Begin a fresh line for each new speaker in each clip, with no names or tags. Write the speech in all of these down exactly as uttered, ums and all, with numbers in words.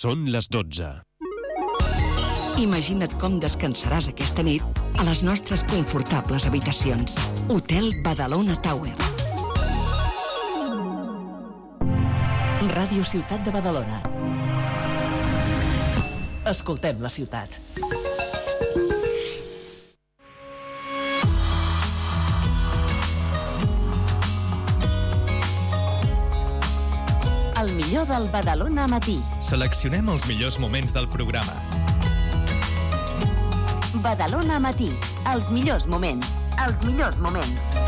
Són les dotze.
Imagina't com descansaràs aquesta nit a les nostres confortables habitacions. Hotel Badalona Tower.
Ràdio Ciutat de Badalona. Escoltem la ciutat.
El millor del Badalona matí.
Seleccionem els millors moments del programa.
Badalona matí. Els millors moments. Els millors moments.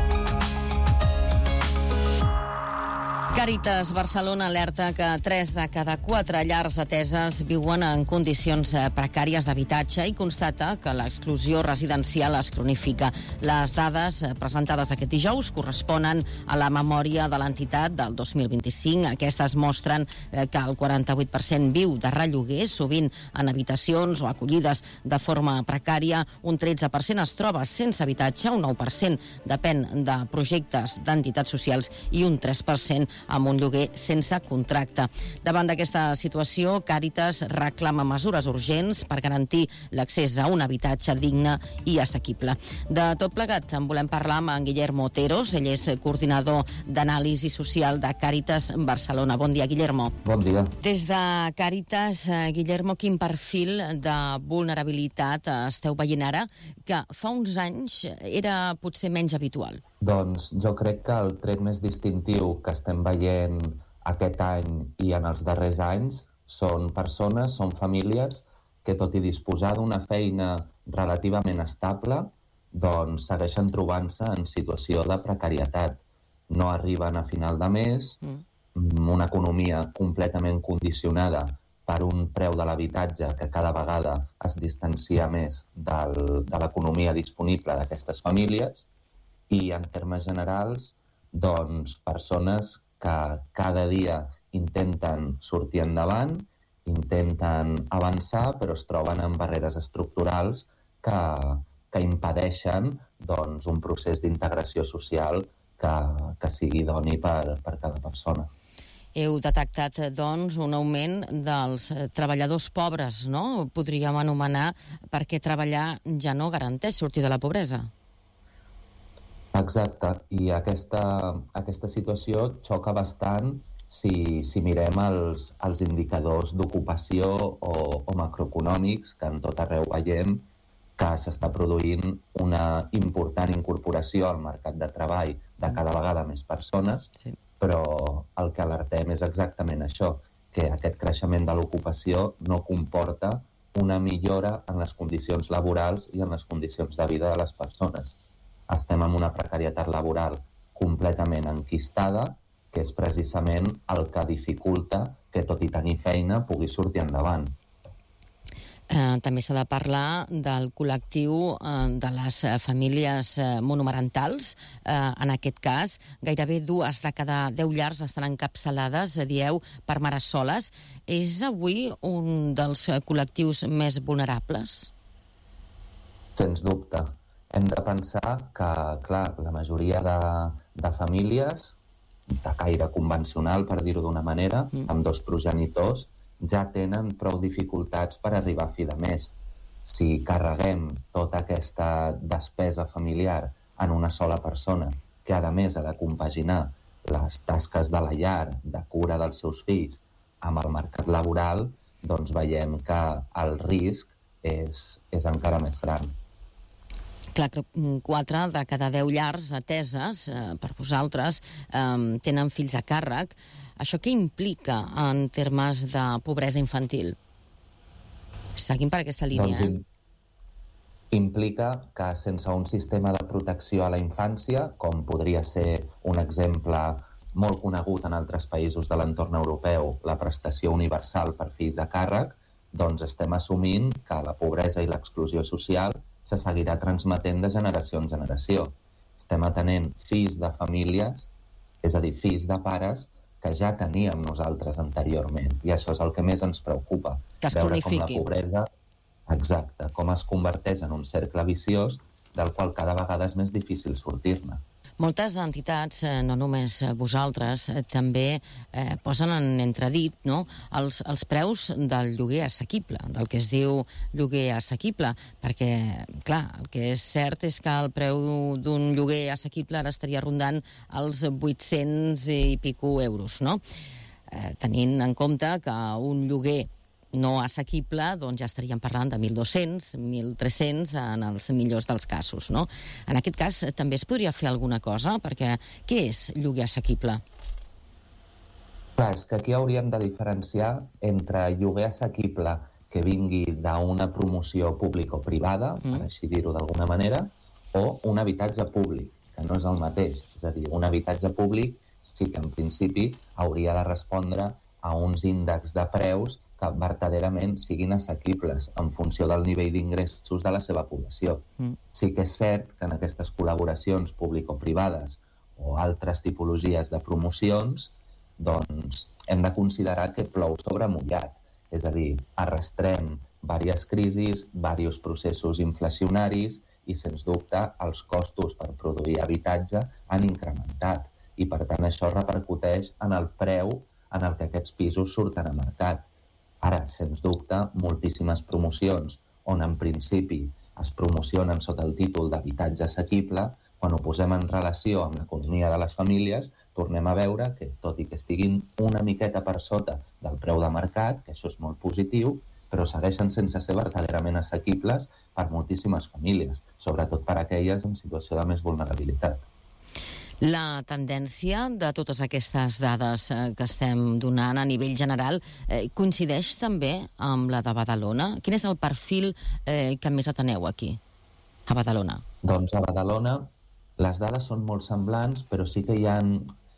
Càritas Barcelona alerta que tres de cada quatre llars ateses viuen en condicions precàries d'habitatge i constata que l'exclusió residencial es cronifica. Les dades presentades aquest dijous corresponen a la memòria de l'entitat del dos mil vint-i-cinc. Aquestes mostren que el quaranta-vuit per cent viu de relloguer, sovint en habitacions o acollides de forma precària. Un tretze per cent es troba sense habitatge, un nou per cent depèn de projectes d'entitats socials i un tres per cent amb un lloguer sense contracte. Davant d'aquesta situació, Càritas reclama mesures urgents per garantir l'accés a un habitatge digne i assequible. De tot plegat en volem parlar amb en Guillermo Oteros. Ell és coordinador d'anàlisi social de Càritas Barcelona. Bon dia, Guillermo.
Bon dia.
Des de Càritas, Guillermo, quin perfil de vulnerabilitat esteu veient ara que fa uns anys era potser menys habitual?
Doncs jo crec que el tret més distintiu que estem veient aquest any i en els darrers anys són persones, són famílies que tot i disposar d'una feina relativament estable, doncs segueixen trobant-se en situació de precarietat. No arriben a final de mes, mm. una economia completament condicionada per un preu de l'habitatge que cada vegada es distancia més del, de l'economia disponible d'aquestes famílies, i en termes generals, doncs, persones que cada dia intenten sortir endavant, intenten avançar, però es troben amb barreres estructurals que, que impedeixen doncs, un procés d'integració social que, que sigui idoni per, per cada persona.
Heu detectat, doncs, un augment dels treballadors pobres, no? Podríem anomenar perquè treballar ja no garanteix sortir de la pobresa.
Exacte, i aquesta, aquesta situació xoca bastant si, si mirem els, els indicadors d'ocupació o, o macroeconòmics, que en tot arreu veiem que s'està produint una important incorporació al mercat de treball de cada vegada més persones, sí. Però el que alertem és exactament això, que aquest creixement de l'ocupació no comporta una millora en les condicions laborals i en les condicions de vida de les persones. Estem en una precarietat laboral completament enquistada, que és precisament el que dificulta que, tot i tenir feina, pugui sortir endavant.
Eh, també s'ha de parlar del col·lectiu eh, de les famílies eh, monomarentals. Eh, en aquest cas, gairebé dues de cada deu llars estan encapçalades, dieu, per mares soles. És avui un dels col·lectius més vulnerables?
Sens dubte. Hem de pensar que, clar, la majoria de, de famílies de caire convencional, per dir-ho d'una manera, mm. amb dos progenitors, ja tenen prou dificultats per arribar a fi de mes. Si carreguem tota aquesta despesa familiar en una sola persona, que a més ha de compaginar les tasques de la llar, de cura dels seus fills, amb el mercat laboral, doncs veiem que el risc és, és encara més gran.
Clar, quatre de cada deu llars ateses eh, per vosaltres eh, tenen fills a càrrec. Això què implica en termes de pobresa infantil? Seguim per aquesta línia,
doncs, eh? Implica que sense un sistema de protecció a la infància, com podria ser un exemple molt conegut en altres països de l'entorn europeu, la prestació universal per fills a càrrec, doncs estem assumint que la pobresa i l'exclusió social se seguirà transmetent de generació en generació. Estem atenent fills de famílies, és a dir, fills de pares que ja teníem nosaltres anteriorment. I això és el que més ens preocupa.
Que es
veure
cronifiqui.
com la pobresa, exacte, com es converteix en un cercle viciós del qual cada vegada és més difícil sortir-ne.
Moltes entitats, eh, no només vosaltres, eh, també eh, posen en entredit, no?, els, els preus del lloguer assequible, del que es diu lloguer assequible, perquè, clar, el que és cert és que el preu d'un lloguer assequible ara estaria rondant els vuit-cents i pico euros, no? Eh, tenint en compte que un lloguer no assequible, doncs ja estaríem parlant de mil dos-cents, mil tres-cents en els millors dels casos, no? En aquest cas també es podria fer alguna cosa, perquè què és lloguer assequible?
Clar, és que aquí hauríem de diferenciar entre lloguer assequible que vingui d'una promoció pública o privada, mm. per així dir-ho d'alguna manera, o un habitatge públic, que no és el mateix. És a dir, un habitatge públic sí que en principi hauria de respondre a uns índexs de preus que verdaderament siguin assequibles en funció del nivell d'ingressos de la seva població. Mm. Sí que és cert que en aquestes col·laboracions público-privades o altres tipologies de promocions, doncs hem de considerar que plou sobre mullat. És a dir, arrastrem diverses crisis, diversos processos inflacionaris i, sens dubte, els costos per produir habitatge han incrementat. I, per tant, això repercuteix en el preu en el que aquests pisos surten a mercat. Ara, sens dubte, moltíssimes promocions on en principi es promocionen sota el títol d'habitatge assequible, quan ho posem en relació amb l'economia de les famílies, tornem a veure que, tot i que estiguin una miqueta per sota del preu de mercat, que això és molt positiu, però segueixen sense ser verdaderament assequibles per moltíssimes famílies, sobretot per aquelles en situació de més vulnerabilitat.
La tendència de totes aquestes dades eh, que estem donant a nivell general eh, coincideix també amb la de Badalona? Quin és el perfil eh, que més ateneu aquí, a Badalona?
Doncs a Badalona les dades són molt semblants, però sí que hi ha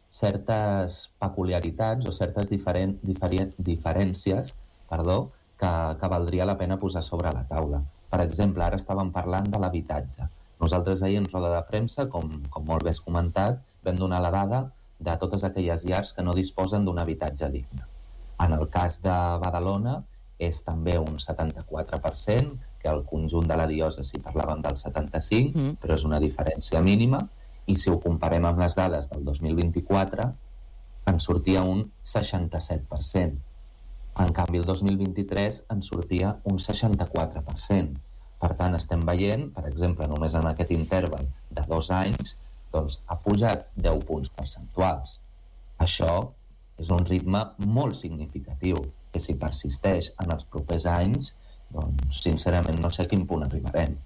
certes peculiaritats o certes diferent, diferent, diferències perdó, que, que valdria la pena posar sobre la taula. Per exemple, ara estàvem parlant de l'habitatge. Nosaltres ahir en roda de premsa, com, com molt bé has comentat, vam donar la dada de totes aquelles llars que no disposen d'un habitatge digne. En el cas de Badalona és també un setanta-quatre per cent, que al conjunt de la diòcesi parlàvem del setanta-cinc per cent, mm. però és una diferència mínima, i si ho comparem amb les dades del dos mil vint-i-quatre, en sortia un seixanta-set per cent. En canvi, el dos mil vint-i-tres en sortia un seixanta-quatre per cent. Per tant, estem veient, per exemple, només en aquest interval de dos anys, doncs ha pujat deu punts percentuals. Això és un ritme molt significatiu, que si persisteix en els propers anys, doncs, sincerament, no sé a quin punt arribarem.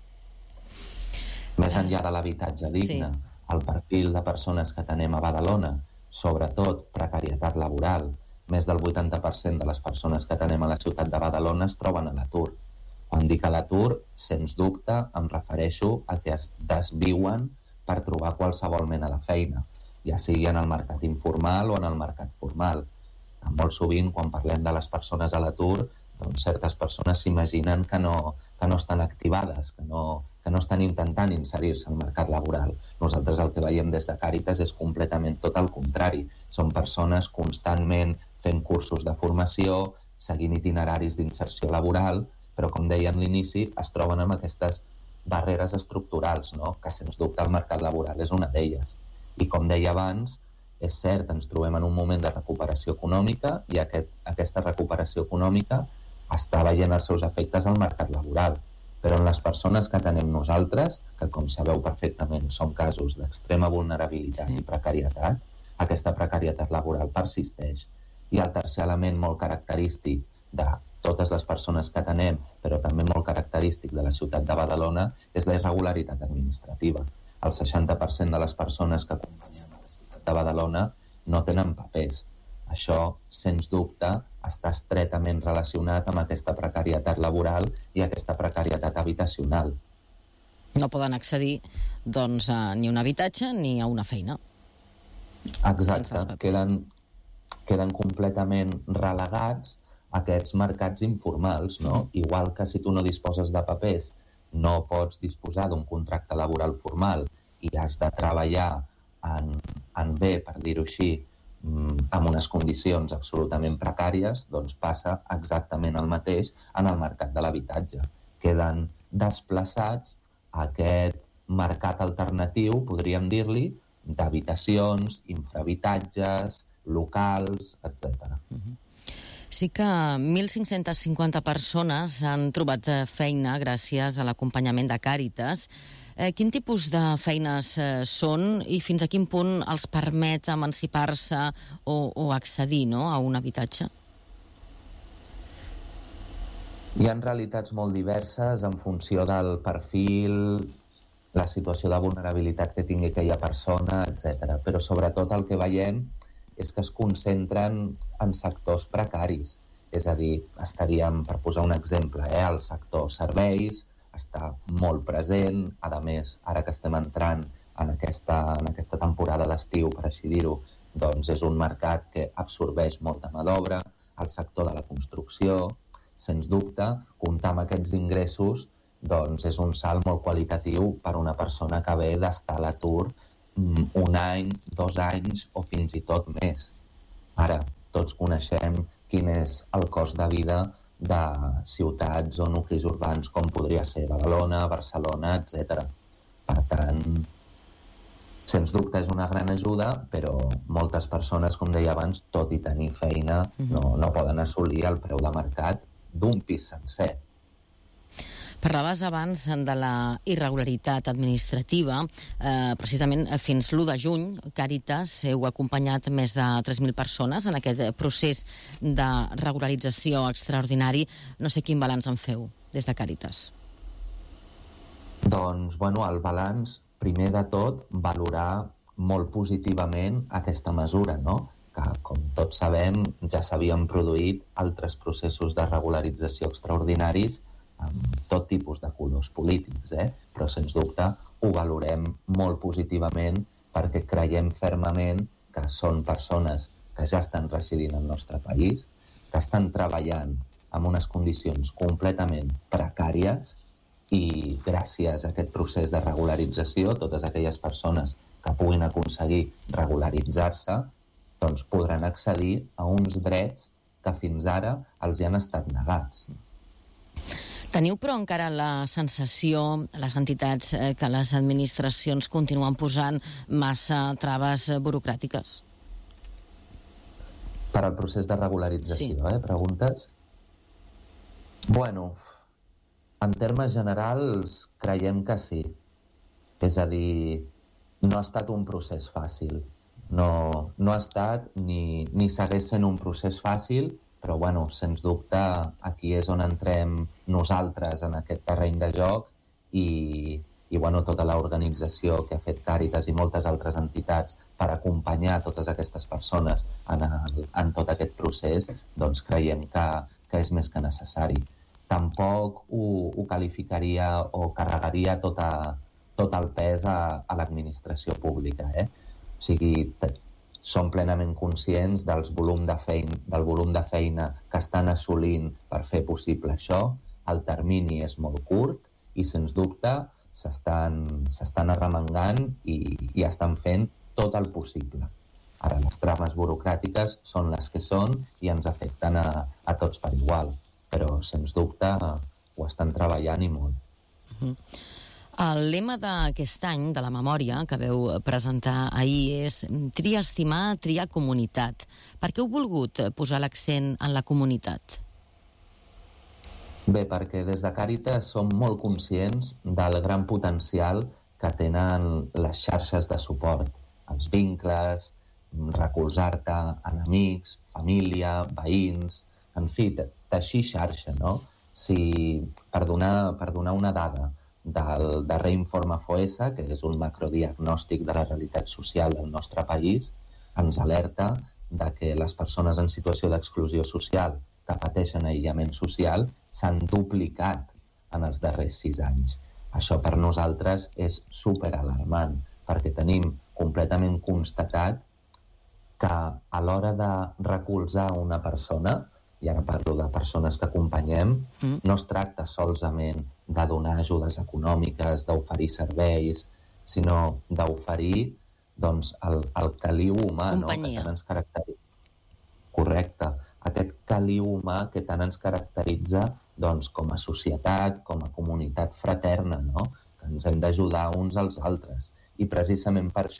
Més enllà de l'habitatge digne, sí. El perfil de persones que tenim a Badalona, sobretot precarietat laboral, més del vuitanta per cent de les persones que tenim a la ciutat de Badalona es troben a l'atur. Quan dic a l'atur, sens dubte, em refereixo a que es desviuen per trobar qualsevol mena de feina, ja sigui en el mercat informal o en el mercat formal. Molt sovint, quan parlem de les persones a l'atur, doncs certes persones s'imaginen que no, que no estan activades, que no, que no estan intentant inserir-se al mercat laboral. Nosaltres el que veiem des de Càritas és completament tot el contrari. Són persones constantment fent cursos de formació, seguint itineraris d'inserció laboral, però, com deia en l'inici, es troben amb aquestes barreres estructurals, no? Que, sens dubte, el mercat laboral és una d'elles. I, com deia abans, és cert, ens trobem en un moment de recuperació econòmica i aquest, aquesta recuperació econòmica està veient els seus efectes al mercat laboral. Però en les persones que tenim nosaltres, que, com sabeu perfectament, són casos d'extrema vulnerabilitat sí. i precarietat, aquesta precarietat laboral persisteix. I el tercer element molt característic de totes les persones que tenem, però també molt característic de la ciutat de Badalona, és la irregularitat administrativa. El seixanta per cent de les persones que acompanyen a la ciutat de Badalona no tenen papers. Això, sens dubte, està estretament relacionat amb aquesta precarietat laboral i aquesta precarietat habitacional.
No poden accedir, doncs, a ni un habitatge ni a una feina.
Exacte, queden, queden completament relegats a aquests mercats informals, no? Mm. Igual que si tu no disposes de papers, no pots disposar d'un contracte laboral formal i has de treballar en, en bé, per dir-ho així, amb unes condicions absolutament precàries, doncs passa exactament el mateix en el mercat de l'habitatge. Queden desplaçats a aquest mercat alternatiu, podríem dir-li, d'habitacions, infrahabitatges, locals, etcètera.
Uh-huh. Sí que mil cinc-centes cinquanta persones han trobat feina gràcies a l'acompanyament de Càritas. Eh, quin tipus de feines eh, són i fins a quin punt els permet emancipar-se o, o accedir, no?, a un habitatge?
Hi ha realitats molt diverses en funció del perfil, la situació de vulnerabilitat que tingui aquella persona, etcètera. Però sobretot el que veiem és que es concentren en sectors precaris. És a dir, estaríem, per posar un exemple, eh, el sector serveis està molt present. A més, ara que estem entrant en aquesta, en aquesta temporada d'estiu, per així dir-ho, doncs és un mercat que absorbeix molta mà d'obra. El sector de la construcció, sens dubte, comptar amb aquests ingressos doncs és un salt molt qualitatiu per a una persona que ve d'estar a l'atur un any, dos anys o fins i tot més. Ara, tots coneixem quin és el cost de vida de ciutats o nuclis urbans com podria ser Badalona, Barcelona, etcètera. Per tant, sens dubte és una gran ajuda, però moltes persones, com deia abans, tot i tenir feina, no, no poden assolir el preu de mercat d'un pis sencer.
Parlaves abans de la irregularitat administrativa. Eh, precisament fins l'u de juny, Càritas heu acompanyat més de tres mil persones en aquest procés de regularització extraordinari. No sé quin balanç en feu des de Càritas.
Doncs, bueno, el balanç, primer de tot, valorar molt positivament aquesta mesura, no?, que, com tots sabem, ja s'havien produït altres processos de regularització extraordinaris amb tot tipus de colors polítics, eh? Però, sens dubte, ho valorem molt positivament perquè creiem fermament que són persones que ja estan residint al nostre país, que estan treballant en unes condicions completament precàries i gràcies a aquest procés de regularització, totes aquelles persones que puguin aconseguir regularitzar-se doncs podran accedir a uns drets que fins ara els hi han estat negats.
Teniu, però, encara la sensació, les entitats, eh, que les administracions continuen posant massa traves burocràtiques?
Per al procés de regularització, sí. eh? Preguntes? Bueno, en termes generals, creiem que sí. És a dir, no ha estat un procés fàcil. No, no ha estat ni, ni segueix sent un procés fàcil, però, bueno, sens dubte, aquí és on entrem nosaltres en aquest terreny de joc i, i bueno, tota l'organització que ha fet Càritas i moltes altres entitats per acompanyar totes aquestes persones en, el, en tot aquest procés, doncs creiem que, que és més que necessari. Tampoc ho, ho qualificaria o carregaria tota, tot el pes a, a l'administració pública, eh? O sigui, som plenament conscients dels volum de feina, del volum de feina que estan assolint per fer possible això. El termini és molt curt i, sens dubte, s'estan, s'estan arremangant i, i estan fent tot el possible. Ara, les trames burocràtiques són les que són i ens afecten a, a tots per igual, però, sens dubte, ho estan treballant i molt.
Uh-huh. El lema d'aquest any, de la memòria, que veu presentar ahir, és triar estimar, triar comunitat. Per què heu volgut posar l'accent en la comunitat?
Bé, perquè des de Càritas som molt conscients del gran potencial que tenen les xarxes de suport, els vincles, recolzar-te en amics, família, veïns, en fi, teixir xarxa, no? Si, per donar, per donar una dada del darrer informe Foessa, que és un macrodiagnòstic de la realitat social del nostre país, ens alerta de que les persones en situació d'exclusió social que pateixen aïllament social s'han duplicat en els darrers sis anys. Això per nosaltres és superalarmant, perquè tenim completament constatat que a l'hora de recolzar una persona, i ara parlo de persones que acompanyem, mm. no es tracta solament de donar ajudes econòmiques, d'oferir serveis, sinó d'oferir doncs, el, el caliu humà, no? Que tant ens caracteritza. Correcte. Aquest caliu humà que tant ens caracteritza doncs, com a societat, com a comunitat fraterna, no? Que ens hem d'ajudar uns als altres. I precisament per això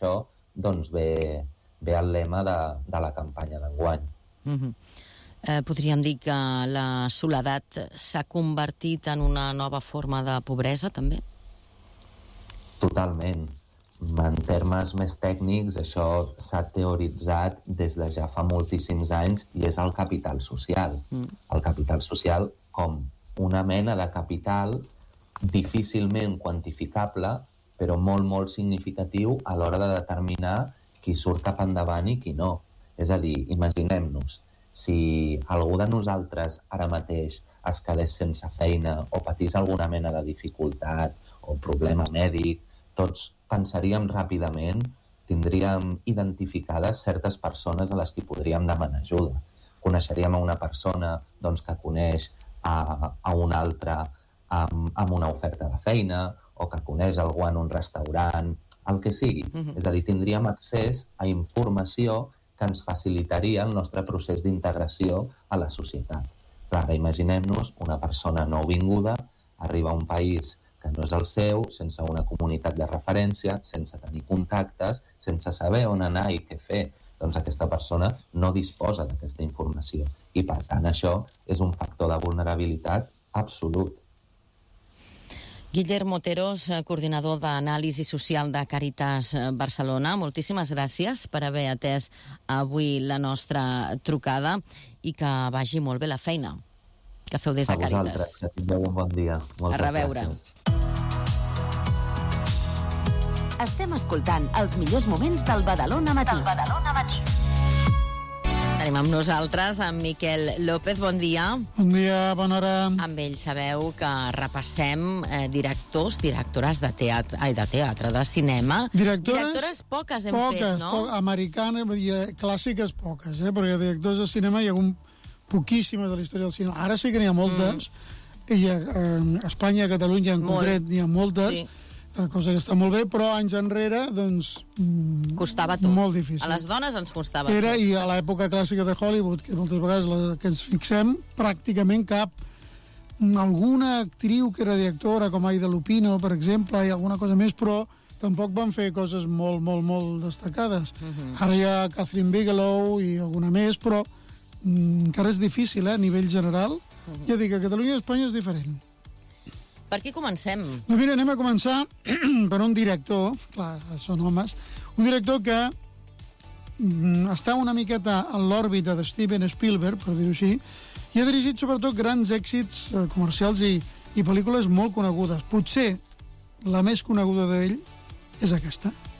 doncs ve, ve el lema de, de la campanya d'enguany.
Mm-hmm. eh, podríem dir que la soledat s'ha convertit en una nova forma de pobresa, també?
Totalment. En termes més tècnics, això s'ha teoritzat des de ja fa moltíssims anys i és el capital social. Mm. El capital social com una mena de capital difícilment quantificable, però molt, molt significatiu a l'hora de determinar qui surt cap endavant i qui no. És a dir, imaginem-nos, si algú de nosaltres ara mateix es quedés sense feina o patís alguna mena de dificultat o problema mèdic, tots pensaríem ràpidament, tindríem identificades certes persones a les que podríem demanar ajuda. Coneixeríem a una persona doncs, que coneix a, a una altra amb, amb una oferta de feina o que coneix algú en un restaurant, el que sigui. Uh-huh. És a dir, tindríem accés a informació que ens facilitaria el nostre procés d'integració a la societat. Però ara imaginem-nos una persona nouvinguda, arriba a un país que no és el seu, sense una comunitat de referència, sense tenir contactes, sense saber on anar i què fer. Doncs aquesta persona no disposa d'aquesta informació. I, per tant, això és un factor de vulnerabilitat absolut.
Guillermo Oteros, coordinador d'anàlisi social de Càritas Barcelona, moltíssimes gràcies per haver atès avui la nostra trucada i que vagi molt bé la feina que feu des de Càritas.
A vosaltres, que tingueu un bon dia. Moltes
a reveure.
Gràcies.
Estem escoltant els millors moments del Badalona Matí. Del Badalona Matí.
Tenim amb nosaltres en Miquel López. Bon dia.
Bon dia, bona hora.
Amb ell sabeu que repassem eh, directors, directores de teatre, ai, de teatre, de cinema.
Directores,
directores poques hem
poques,
fet, no?
Poques, americanes, clàssiques poques, eh? Perquè directors de cinema hi ha hagut poquíssimes de la història del cinema. Ara sí que n'hi ha moltes, mm. i a, a Espanya, a Catalunya en Molt. concret, n'hi ha moltes, sí. Cosa que està molt bé, però anys enrere, doncs...
Costava tot.
Molt difícil.
A les dones ens costava
Era,
tot.
I a l'època clàssica de Hollywood, que moltes vegades la, que ens fixem, pràcticament cap... Alguna actriu que era directora, com Aida Lupino, per exemple, i alguna cosa més, però tampoc van fer coses molt, molt, molt destacades. Uh-huh. Ara hi ha Catherine Bigelow i alguna més, però mm, encara és difícil, eh, a nivell general. Uh-huh. Ja dic, a Catalunya i Espanya és diferent.
Per què comencem?
No, mira, anem a començar per un director, clar, són homes, un director que mm, està una miqueta en l'òrbita de Steven Spielberg, per dir-ho així, i ha dirigit sobretot grans èxits eh, comercials i, i pel·lícules molt conegudes. Potser la més coneguda d'ell és aquesta.